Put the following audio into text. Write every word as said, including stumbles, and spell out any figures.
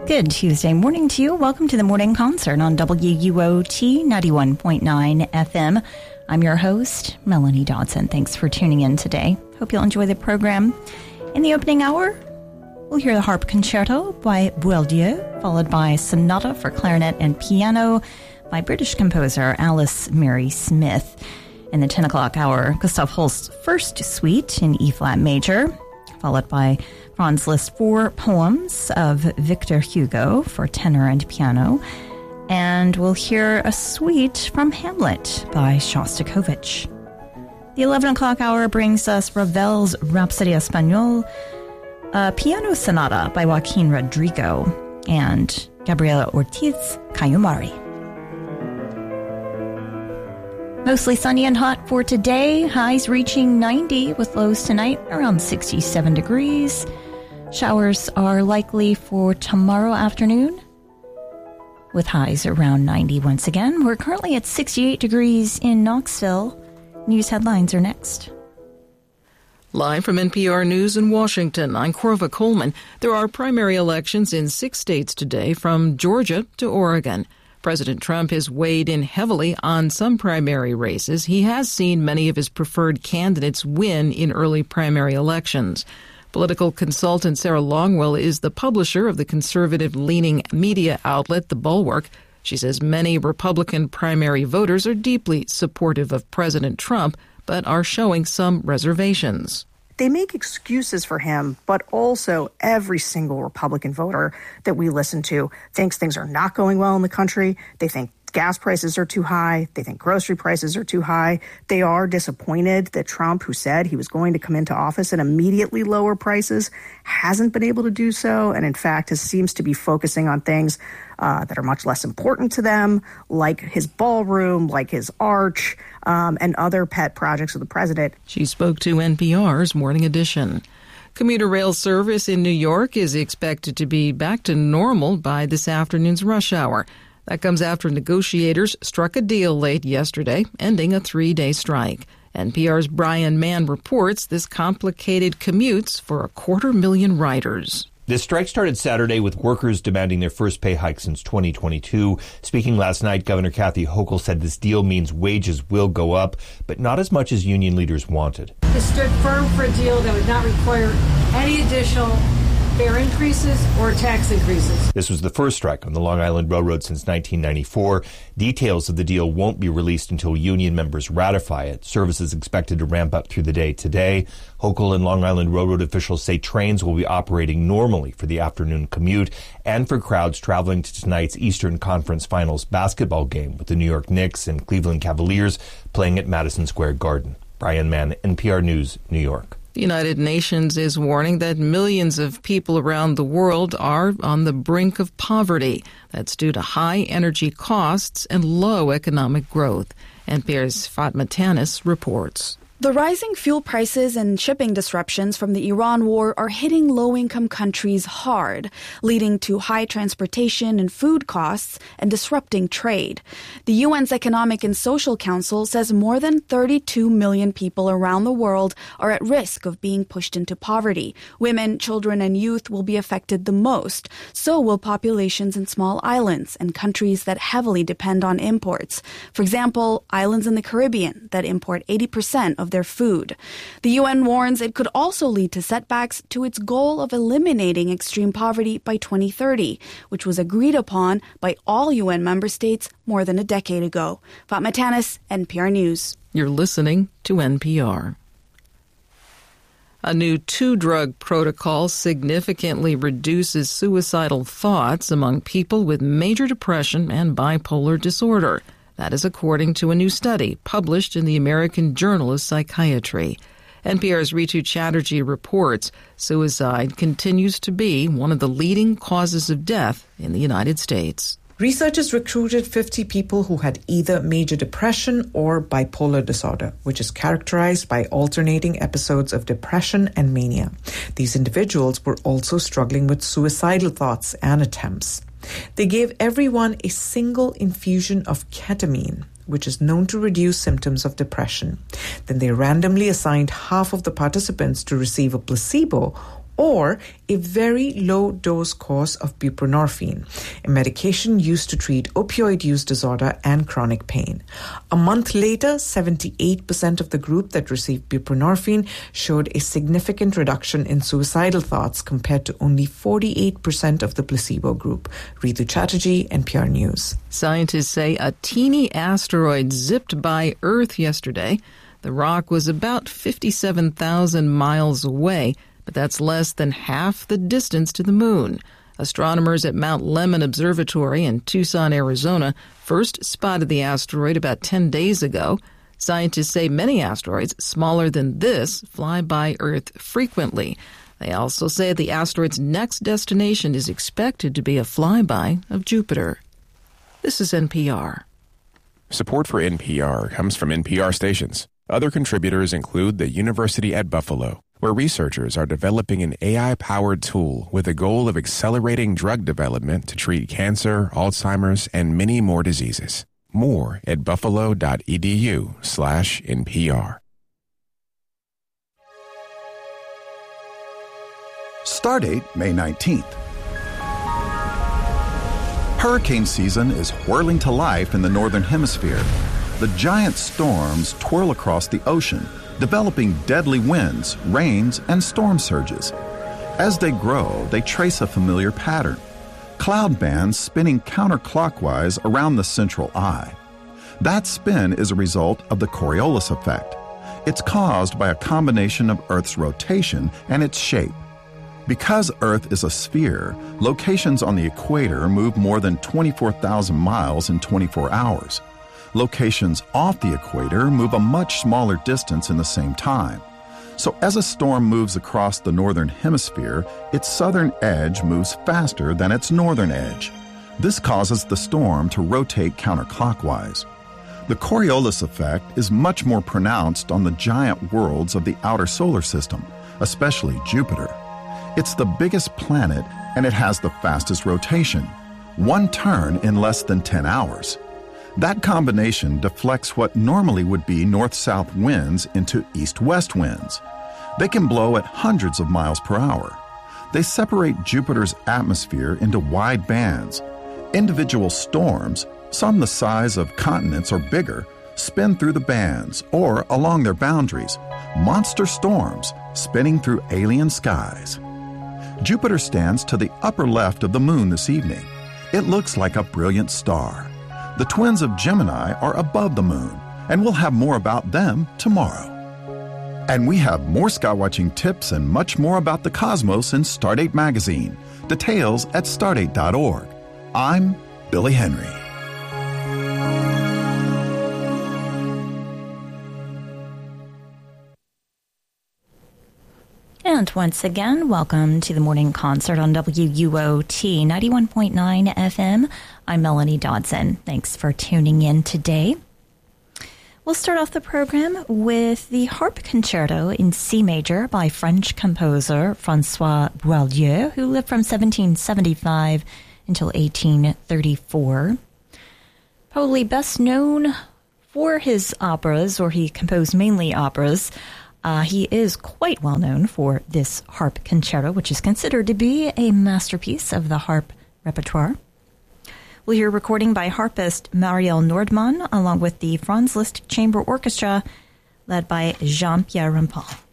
Good Tuesday morning to you. Welcome to the Morning Concert on W U O T ninety-one point nine F M. I'm your host, Melanie Dodson. Thanks for tuning in today. Hope you'll enjoy the program. In the opening hour, we'll hear the Harp Concerto by Boieldieu, followed by Sonata for Clarinet and Piano by British composer Alice Mary Smith. In the ten o'clock hour, Gustav Holst's First Suite in E-flat major, followed by Franz Liszt's four poems of Victor Hugo for tenor and piano. And we'll hear a suite from Hamlet by Shostakovich. The eleven o'clock hour brings us Ravel's Rhapsody Espagnole, a piano sonata by Joaquin Rodrigo, and Gabriela Ortiz Cayumari. Mostly sunny and hot for today. Highs reaching ninety with lows tonight around sixty-seven degrees. Showers are likely for tomorrow afternoon with highs around ninety once again. We're currently at sixty-eight degrees in Knoxville. News headlines are next. Live from N P R News in Washington, I'm Corva Coleman. There are primary elections in six states today, from Georgia to Oregon. President Trump has weighed in heavily on some primary races. He has seen many of his preferred candidates win in early primary elections. Political consultant Sarah Longwell is the publisher of the conservative-leaning media outlet The Bulwark. She says many Republican primary voters are deeply supportive of President Trump, but are showing some reservations. They make excuses for him, but also every single Republican voter that we listen to thinks things are not going well in the country. They think gas prices are too high. They think grocery prices are too high. They are disappointed that Trump, who said he was going to come into office and immediately lower prices, hasn't been able to do so, and in fact has, seems to be focusing on things uh, that are much less important to them, like his ballroom, like his arch, um, and other pet projects of the president. She spoke to N P R's Morning Edition. Commuter rail service in New York is expected to be back to normal by this afternoon's rush hour. That comes after negotiators struck a deal late yesterday, ending a three-day strike. N P R's Brian Mann reports this complicated commutes for a quarter million riders. The strike started Saturday with workers demanding their first pay hike since twenty twenty-two. Speaking last night, Governor Kathy Hochul said this deal means wages will go up, but not as much as union leaders wanted. They stood firm for a deal that would not require any additional fare increases or tax increases. This was the first strike on the Long Island Railroad since nineteen ninety-four. Details of the deal won't be released until union members ratify it. Service is expected to ramp up through the day today. Hochul and Long Island Railroad officials say trains will be operating normally for the afternoon commute and for crowds traveling to tonight's Eastern Conference Finals basketball game with the New York Knicks and Cleveland Cavaliers playing at Madison Square Garden. Brian Mann, N P R News, New York. The United Nations is warning that millions of people around the world are on the brink of poverty. That's due to high energy costs and low economic growth. N P R's Fatma Tanis reports. The rising fuel prices and shipping disruptions from the Iran war are hitting low-income countries hard, leading to high transportation and food costs and disrupting trade. The U N's Economic and Social Council says more than thirty-two million people around the world are at risk of being pushed into poverty. Women, children, and youth will be affected the most. So will populations in small islands and countries that heavily depend on imports. For example, islands in the Caribbean that import eighty percent of their food. The U N warns it could also lead to setbacks to its goal of eliminating extreme poverty by twenty thirty, which was agreed upon by all U N member states more than a decade ago. Fatma Tanis, N P R News. You're listening to N P R. A new two-drug protocol significantly reduces suicidal thoughts among people with major depression and bipolar disorder. That is according to a new study published in the American Journal of Psychiatry. N P R's Ritu Chatterjee reports suicide continues to be one of the leading causes of death in the United States. Researchers recruited fifty people who had either major depression or bipolar disorder, which is characterized by alternating episodes of depression and mania. These individuals were also struggling with suicidal thoughts and attempts. They gave everyone a single infusion of ketamine, which is known to reduce symptoms of depression. Then they randomly assigned half of the participants to receive a placebo or a very low dose course of buprenorphine, a medication used to treat opioid use disorder and chronic pain. A month later, seventy-eight percent of the group that received buprenorphine showed a significant reduction in suicidal thoughts compared to only forty-eight percent of the placebo group. Ritu Chatterjee, N P R News. Scientists say a teeny asteroid zipped by Earth yesterday. The rock was about fifty-seven thousand miles away, but that's less than half the distance to the moon. Astronomers at Mount Lemmon Observatory in Tucson, Arizona, first spotted the asteroid about ten days ago. Scientists say many asteroids smaller than this fly by Earth frequently. They also say the asteroid's next destination is expected to be a flyby of Jupiter. This is N P R. Support for N P R comes from N P R stations. Other contributors include the University at Buffalo, where researchers are developing an A I-powered tool with the goal of accelerating drug development to treat cancer, Alzheimer's, and many more diseases. More at buffalo.edu slash NPR. Stardate May nineteenth. Hurricane season is whirling to life in the Northern Hemisphere. The giant storms twirl across the ocean, developing deadly winds, rains, and storm surges. As they grow, they trace a familiar pattern. Cloud bands spinning counterclockwise around the central eye. That spin is a result of the Coriolis effect. It's caused by a combination of Earth's rotation and its shape. Because Earth is a sphere, locations on the equator move more than twenty-four thousand miles in twenty-four hours. Locations off the equator move a much smaller distance in the same time. So as a storm moves across the northern hemisphere, its southern edge moves faster than its northern edge. This causes the storm to rotate counterclockwise. The Coriolis effect is much more pronounced on the giant worlds of the outer solar system, especially Jupiter. It's the biggest planet and it has the fastest rotation, one turn in less than ten hours. That combination deflects what normally would be north-south winds into east-west winds. They can blow at hundreds of miles per hour. They separate Jupiter's atmosphere into wide bands. Individual storms, some the size of continents or bigger, spin through the bands or along their boundaries. Monster storms spinning through alien skies. Jupiter stands to the upper left of the moon this evening. It looks like a brilliant star. The twins of Gemini are above the moon, and we'll have more about them tomorrow. And we have more skywatching tips and much more about the cosmos in Stardate Magazine. Details at stardate dot org. I'm Billy Henry. And once again, welcome to the morning concert on W U O T ninety-one point nine F M. I'm Melanie Dodson. Thanks for tuning in today. We'll start off the program with the Harp Concerto in C major by French composer François Boieldieu, who lived from seventeen seventy-five until eighteen thirty-four. Probably best known for his operas, or he composed mainly operas. Uh, he is quite well known for this harp concerto, which is considered to be a masterpiece of the harp repertoire. We'll hear recording by harpist Marielle Nordmann, along with the Franz Liszt Chamber Orchestra, led by Jean-Pierre Rampal.